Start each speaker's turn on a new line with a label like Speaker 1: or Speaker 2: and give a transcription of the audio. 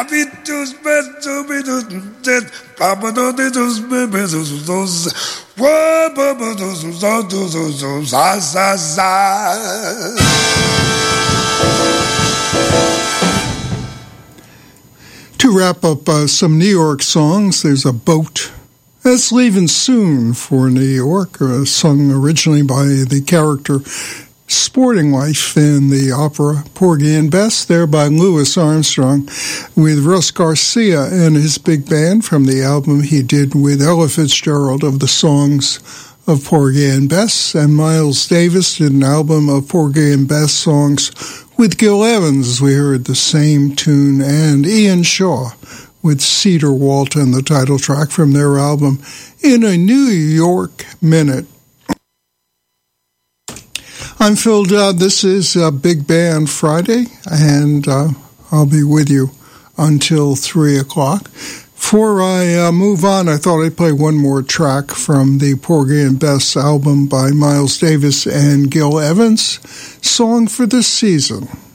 Speaker 1: To wrap up some New York songs, there's a boat that's leaving soon for New York, sung originally by the character Sporting Life in the opera Porgy and Bess, there by Louis Armstrong, with Russ Garcia and his big band from the album he did with Ella Fitzgerald of the songs of Porgy and Bess, and Miles Davis did an album of Porgy and Bess songs with Gil Evans. We heard the same tune, and Ian Shaw with Cedar Walton, the title track from their album In a New York Minute. I'm Phil Dodd. This is Big Band Friday, and I'll be with you until 3 o'clock. Before I move on, I thought I'd play one more track from the Porgy and Bess album by Miles Davis and Gil Evans, Song for the Season.